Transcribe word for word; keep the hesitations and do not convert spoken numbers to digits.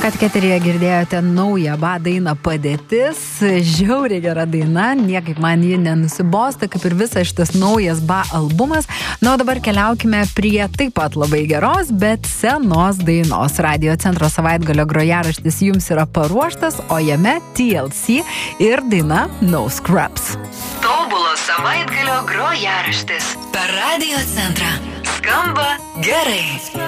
Kad keterėje girdėjote naują ba dainą Padėtis, žiauriai gera daina, niekaip man ji nenusibosta, kaip ir visas šitas naujas ba albumas. Na, o dabar keliaukime prie taip pat labai geros, bet senos dainos. Radio Centro savaitgalio grojaraštis jums yra paruoštas, o jame T L C ir daina No Scrubs. Tobulo savaitgalio grojaraštis per Radio Centrą. Skamba gerai.